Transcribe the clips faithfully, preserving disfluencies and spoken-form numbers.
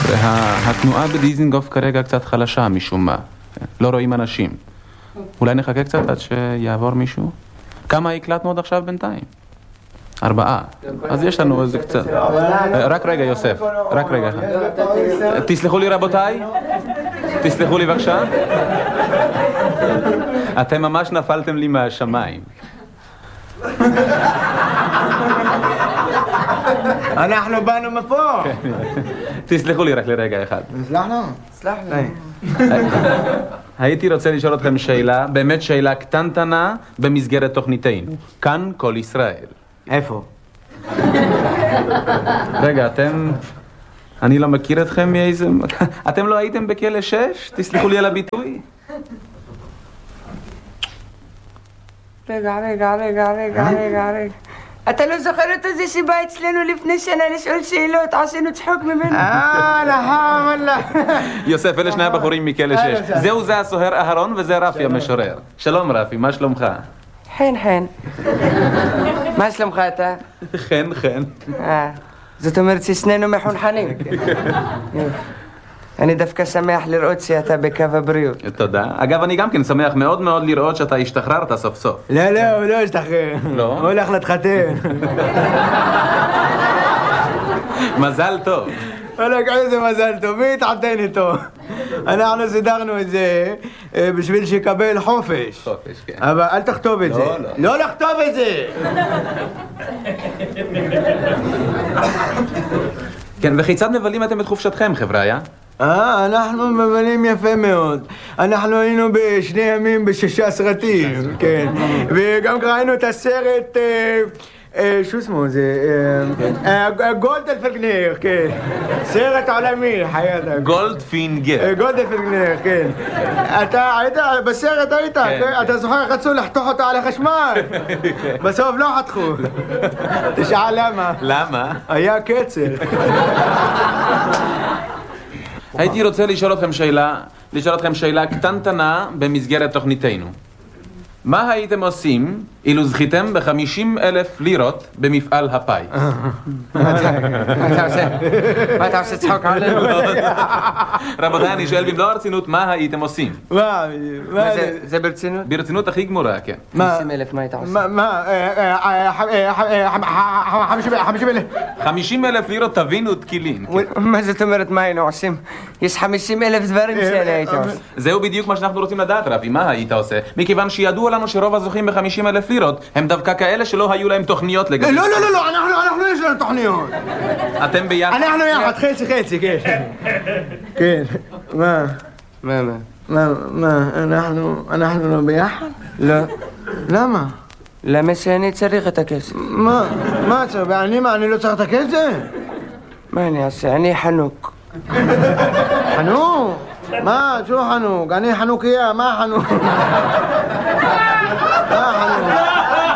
התנועה בדיזינגוף כרגע קצת חלשה משום מה. לא רואים אנשים. אולי נחכה קצת עד שיעבור מישהו? כמה הקלטנו עוד עכשיו בינתיים? ארבעה. אז יש לנו איזה קצת. רק רגע, יוסף. רק רגע. תסלחו לי רבותיי. תסלחו לי בבקשה. אתם ממש נפלתם לי מהשמיים. אנחנו באנו מפה. תסלחו לי רק לרגע אחד. סלחנו? סלחנו. הייתי רוצה לשאול אתכם שאלה, באמת שאלה קטנטנה במסגרת תוכניתנו. כאן כל ישראל. איפה? רגע, אתם... אני לא מכיר אתכם מאיזה... אתם לא הייתם בכלא שש? תסלחו לי על הביטוי. רגע, רגע, רגע, רגע, רגע, רגע. אתה לא זוכר את זה שבא אצלנו לפני שנה לשאול שאלות, עשינו צחוק ממנו? אה, לחם, אללה. יוסף, אלה שני הבחורים מכלא שש. זהו זה הסוהר אהרון וזה רפי המשורר. שלום רפי, מה שלומך? חן חן. מה שלומך אתה? חן חן. אה, זאת אומרת ששנינו מחונכנים. אני דווקא שמח לראות שאתה בקו הבריאות. תודה. אגב, אני גם כן שמח מאוד מאוד לראות שאתה השתחררת סוף סוף. לא, לא, הוא לא השתחרר. לא? הוא הולך להתחתן. מזל טוב. וואלק, איזה מזל טוב, מי התחתן איתו? אנחנו סידרנו את זה בשביל שיקבל חופש. חופש, כן. אבל אל תכתוב את זה. לא, לא. לא לכתוב את זה! כן, וכיצד מבלים אתם את חופשתכם, חבריה? אה, אנחנו מבלים יפה מאוד. אנחנו היינו בשני ימים בשישה סרטים, כן. וגם ראינו את הסרט... שו שמו זה? גולדפינגר, כן. סרט עולמי, חייתה. גולדפינגר. גולדפינגר, כן. אתה היית, בסרט היית, אתה זוכר איך רצו לחתוך אותו על החשמל? בסוף לא חתכו. תשאל למה. למה? היה קצר. הייתי רוצה לשאול אתכם שאלה, לשאול אתכם שאלה קטנטנה במסגרת תוכניתנו. מה הייתם עושים אילו זכיתם ב-חמישים אלף לירות במפעל הפאי? מה אתה עושה? מה אתה עושה צחוק עלינו? רבותיי, אני שואל במלוא הרצינות, מה הייתם עושים? מה? זה ברצינות? ברצינות הכי גמורה, כן. חמישים אלף, מה היית עושה? מה? חמישים אלף. חמישים אלף לירות תבינו תקילין. מה זאת אומרת מה היינו עושים? יש חמישים אלף דברים שאני הייתי עושה. זהו בדיוק מה שאנחנו רוצים לדעת, רבי, מה היית עושה? מכיוון שידוע לנו שרוב הזוכים ב-חמישים אלף לירות הם דווקא כאלה שלא היו להם תוכניות לגבי. לא, לא, לא, לא, אנחנו יש לנו תוכניות. אתם ביחד? אנחנו יחד, חצי חצי, כן. כן. מה? מה, מה? מה, מה, אנחנו, אנחנו לא ביחד? לא. למה? למה שאני צריך את הכסף? מה? מה צריך? אני מה, אני לא צריך את הכסף? מה אני אעשה? אני חנוק. חנוק? מה? שו חנוק? אני חנוכיה, מה חנוק? מה חנוק?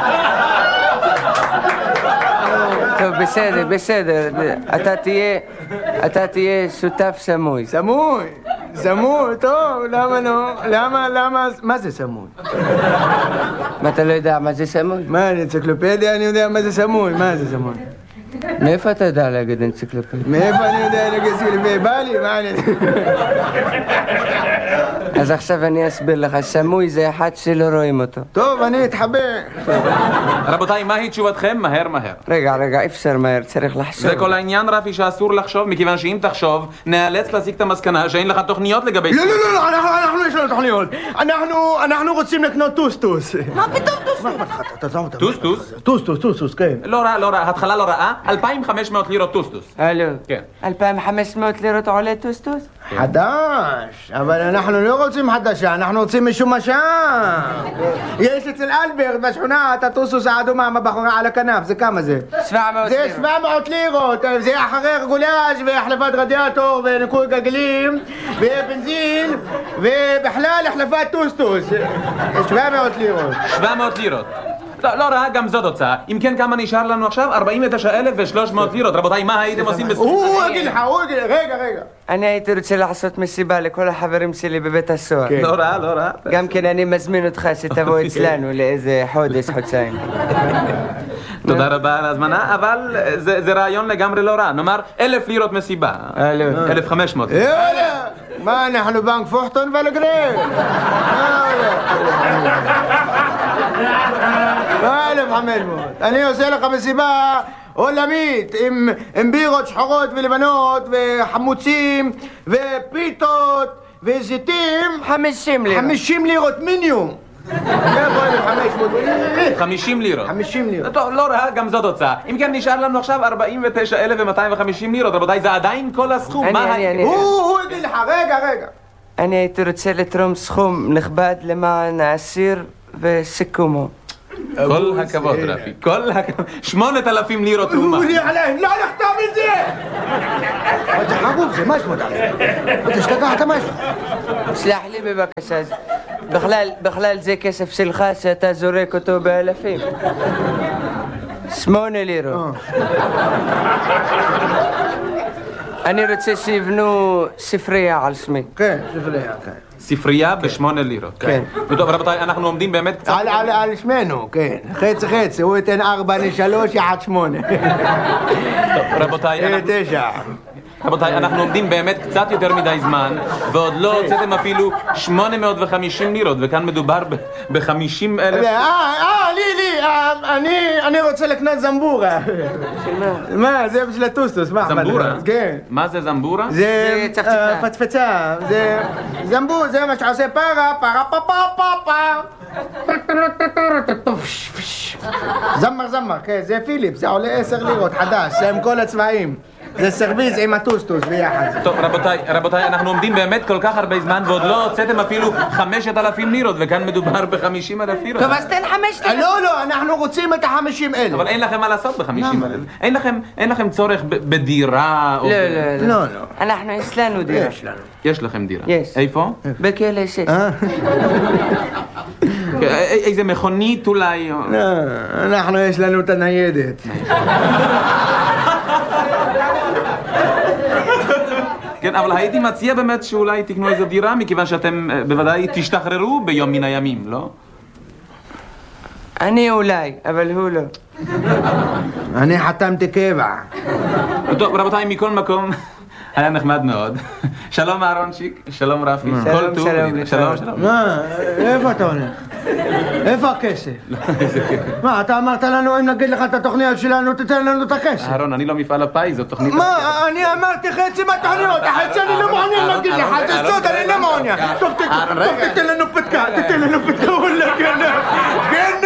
טוב, בסדר, בסדר. אתה תהיה, אתה תהיה שותף סמוי. סמוי? סמוי? טוב, למה לא? למה, למה? מה זה סמוי? מה, אתה לא יודע מה זה סמוי? מה, אנציקלופדיה אני יודע מה זה סמוי? מה זה סמוי? מאיפה אתה יודע להגיד אנציקלופדיה? מאיפה אני יודע להגיד אנציקלופדיה? בא לי, מה אני... אז עכשיו אני אסביר לך, סמוי זה אחד שלא רואים אותו. טוב, אני אתחבר. רבותיי, מהי תשובתכם? מהר מהר. רגע, רגע, אפשר מהר, צריך לחשוב. זה כל העניין, רפי, שאסור לחשוב, מכיוון שאם תחשוב, נאלץ להסיק את המסקנה שאין לך תוכניות לגבי... לא, לא, לא, לא, אנחנו יש לנו תוכניות. אנחנו רוצים לקנות טוסטוס. מה פתאום טוסטוס? טוסטוס? טוסטוס, טוסטוס, כן. לא רע, לא רע, התחלה לא רעה, אלפיים וחמש מאות לירות טוסטוס. הלו. כן. אלפיים וחמש מאות לירות עולה טוסטוס? חדש, אבל אנחנו לא רוצים חדשה, אנחנו רוצים משומשה. יש אצל אלברט בשכונה את הטוסטוס האדומה עם הבחורה על הכנף, זה כמה זה? שבע מאות לירות. זה שבע מאות לירות, זה אחרי רגולאז' והחלפת רדיאטור וניקוי גלגלים ובנזין ובכלל החלפת טוסטוס. שבע מאות לירות. שבע מאות לירות. לא, לא רע, גם זאת הוצאה. אם כן, כמה נשאר לנו עכשיו? ארבעים ותשעה אלף ושלוש מאות לירות. רבותיי, מה הייתם עושים בסוף? הוא יגיד לך, הוא יגיד, רגע, רגע. אני הייתי רוצה לעשות מסיבה לכל החברים שלי בבית הסוהר. כן. לא רע, לא רע. גם כן אני מזמין אותך שתבוא אצלנו לאיזה חודש, חודשיים. תודה רבה על ההזמנה, אבל זה, זה רעיון לגמרי לא רע. נאמר, אלף לירות מסיבה. אלף וחמש מאות. יאללה, מה אנחנו בנק פוחטון ולגרב? מה אלף וחמש מאות? אני עושה לך מסיבה עולמית עם, עם בירות שחורות ולבנות וחמוצים ופיתות וזיתים. חמישים לירות. חמישים לירות מינימום. חמישים לירות. חמישים לירות. טוב, לא רע, גם זאת הוצאה. אם כן, נשאר לנו עכשיו ארבעים ותשעה אלף ומאתיים וחמישים לירות. רבותיי, זה עדיין כל הסכום. אני, מה אני, ה- אני. הוא, הוא יגיד לך, רגע, רגע. אני הייתי רוצה לתרום סכום נכבד למען האסיר וסיכומו. כל הכבוד, רפי. כל הכבוד. שמונת אלפים לירות תרומה. הוא יהיה עליהם, לא לכתוב את זה! אתה חרוב, זה משהו עליהם. אתה השתגעת משהו. סלח לי בבקשה. בכלל, בכלל זה כסף שלך שאתה זורק אותו באלפים. שמונה לירות. אני רוצה שיבנו ספרייה על שמי. כן, ספרייה, כן. ספרייה בשמונה לירות. כן. טוב, רבותיי, אנחנו עומדים באמת קצת... על, על, על שמנו, כן. חצי חצי, הוא ייתן ארבע לשלוש, יחד שמונה. טוב, רבותיי, אנחנו... תשע. רבותיי, אנחנו עומדים באמת קצת יותר מדי זמן, ועוד לא הוצאתם אפילו שמונה מאות וחמישים לירות, וכאן מדובר ב-חמישים אלף... אה, אה, לי, לי, אה, אני, אני רוצה לקנות זמבורה. מה? זה בשביל הטוסטוס, מה? זמבורה? כן. מה זה זמבורה? זה זה צפצפה. אה, פצפצה, זה זמבור, זה מה שעושה פרה, פרה, פה, פה, פה, פה. זמר, זמר, כן, זה פיליפ, זה עולה עשר לירות, חדש, זה עם כל הצבעים. זה סרוויז עם הטוסטוס ביחד. טוב, רבותיי, רבותיי, אנחנו עומדים באמת כל כך הרבה זמן, ועוד לא הוצאתם אפילו חמשת אלפים לירות, וכאן מדובר בחמישים אלף לירות. טוב, אז תן חמשת אלפים. לא, לא, אנחנו רוצים את החמישים אלף. אבל אין לכם מה לעשות בחמישים אלף. אין לכם, אין לכם צורך ב- בדירה או... לא, ב- לא, לא. לא, לא. אנחנו, יש לנו דירה. יש לנו. יש לכם דירה. יש. איפה? בכלא שש. אה? א- איזה מכונית אולי? או- לא, אנחנו יש לנו את הניידת. כן, אבל הייתי מציע באמת שאולי תקנו איזו דירה, מכיוון שאתם אה, בוודאי תשתחררו ביום מן הימים, לא? אני אולי, אבל הוא לא. אני חתמתי קבע. טוב, רבותיי, מכל מקום, היה נחמד מאוד. שלום אהרונצ'יק, שלום רפי, כל שלום, טוב, שלום, שלום, שלום. מה? איפה אתה הולך? איפה הכסף? מה, אתה אמרת לנו אם נגיד לך את התוכניות שלנו, תתן לנו את הכסף. אהרון, אני לא מפעל הפיס, זו תוכנית... מה? אני אמרתי חצי מהתוכניות, החצי אני לא מעוניין להגיד לך, זה סוד, אני לא מעוניין. טוב, תתן לנו פתקה, תתן לנו פתקה, וואלה, כן, כן.